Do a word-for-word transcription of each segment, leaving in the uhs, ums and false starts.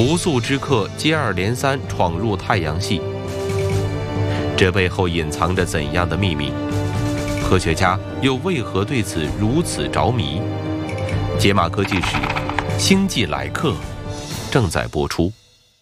不速之客接二连三闯入太阳系，这背后隐藏着怎样的秘密？科学家又为何对此如此着迷？解码科技史，星际来客正在播出。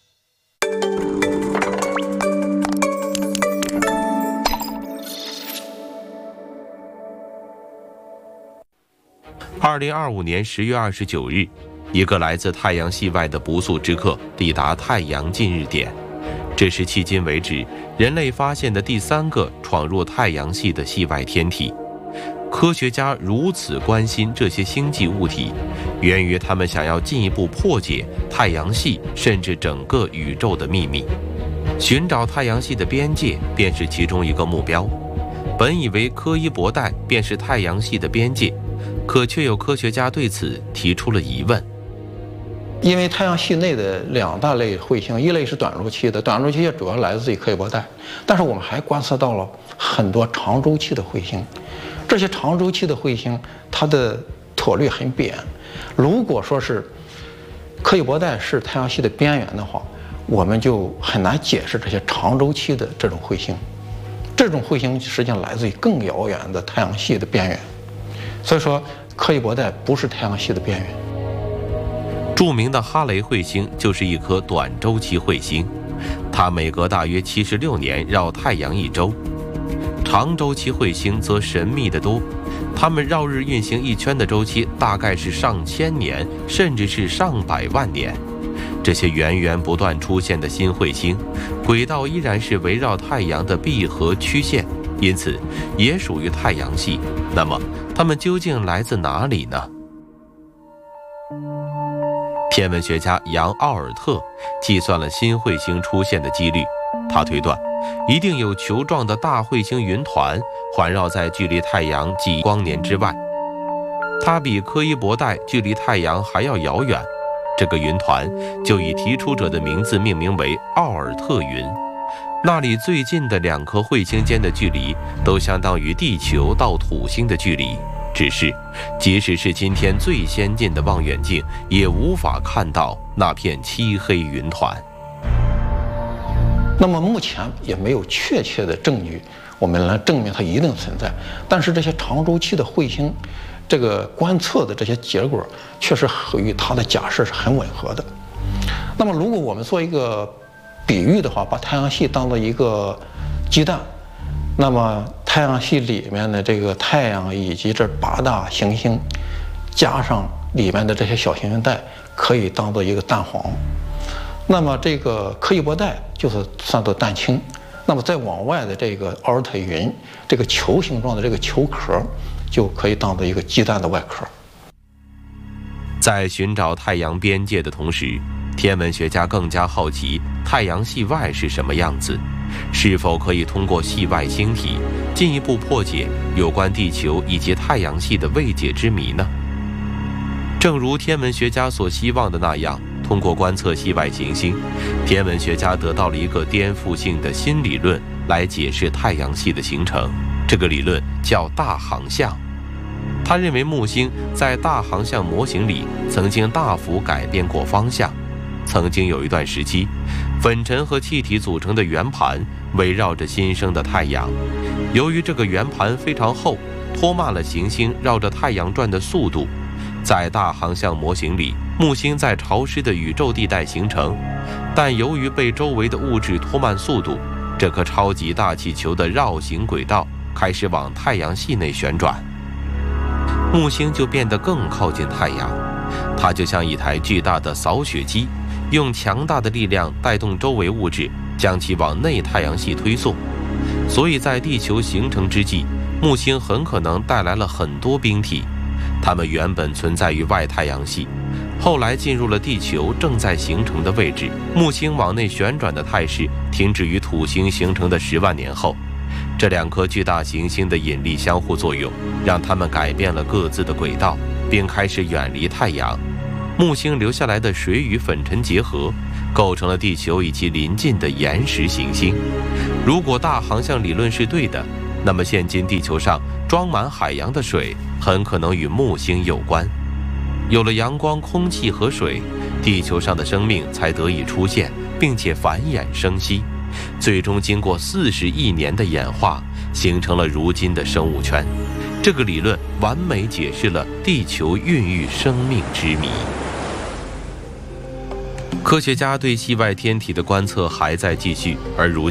二零二五年十月二十九日，一个来自太阳系外的不速之客抵达太阳近日点，这是迄今为止人类发现的第三个闯入太阳系的系外天体。科学家如此关心这些星际物体，源于他们想要进一步破解太阳系甚至整个宇宙的秘密。寻找太阳系的边界便是其中一个目标。本以为柯伊伯带便是太阳系的边界，可却有科学家对此提出了疑问。 因为太阳系内的两大类彗星，一类是短周期的，短周期主要来自于柯伊伯带，但是我们还观测到了很多长周期的彗星。这些长周期的彗星，它的椭率很扁。如果说是柯伊伯带是太阳系的边缘的话，我们就很难解释这些长周期的这种彗星。这种彗星实际上来自于更遥远的太阳系的边缘，所以说柯伊伯带不是太阳系的边缘。 著名的哈雷彗星就是一颗短周期彗星，它每隔大约七十六年绕太阳一周。长周期彗星则神秘得多，它们绕日运行一圈的周期大概是上千年，甚至是上百万年。这些源源不断出现的新彗星，轨道依然是围绕太阳的闭合曲线，因此也属于太阳系。那么，它们究竟来自哪里呢？天文学家杨奥尔特计算了新彗星出现的几率，他推断一定有球状的大彗星云团环绕在距离太阳几光年之外，它比柯伊伯带距离太阳还要遥远。这个云团就以提出者的名字命名为奥尔特云。那里最近的两颗彗星间的距离都相当于地球到土星的距离，只是即使是今天最先进的望远镜也无法看到那片漆黑云团。 那么目前也没有确切的证据我们来证明它一定存在，但是这些长周期的彗星这个观测的这些结果确实与它的假设是很吻合的。那么如果我们做一个比喻的话，把太阳系当做一个鸡蛋，那么太阳系里面的这个太阳以及这八大行星加上里面的这些小行星带可以当做一个蛋黄，那么这个柯伊伯带就是算作蛋清，那么再往外的这个奥尔特云这个球形状的这个球壳就可以当做一个鸡蛋的外壳。 在寻找太阳边界的同时，天文学家更加好奇太阳系外是什么样子，是否可以通过系外星体进一步破解有关地球以及太阳系的未解之谜呢？正如天文学家所希望的那样，通过观测系外行星，天文学家得到了一个颠覆性的新理论来解释太阳系的形成。这个理论叫大航向。他认为木星在大航向模型里曾经大幅改变过方向。曾经有一段时期，粉尘和气体组成的圆盘围绕着新生的太阳，由于这个圆盘非常厚，拖慢了行星绕着太阳转的速度。在大航向模型里，木星在潮湿的宇宙地带形成，但由于被周围的物质拖慢速度，这颗超级大气球的绕行轨道开始往太阳系内旋转，木星就变得更靠近太阳。它就像一台巨大的扫雪机，用强大的力量带动周围物质，将其往内太阳系推送。所以在地球形成之际，木星很可能带来了很多冰体，它们原本存在于外太阳系，后来进入了地球正在形成的位置。木星往内旋转的态势停止于土星形成的十万年后。这两颗巨大行星的引力相互作用，让它们改变了各自的轨道，并开始远离太阳。木星留下来的水与粉尘结合，构成了地球以及邻近的岩石行星。如果大航向理论是对的，那么现今地球上装满海洋的水很可能与木星有关。 有了阳光、空气和水，地球上的生命才得以出现，并且繁衍生息，最终经过四十亿年的演化，形成了如今的生物圈。这个理论完美解释了地球孕育生命之谜。科学家对系外天体的观测还在继续，而如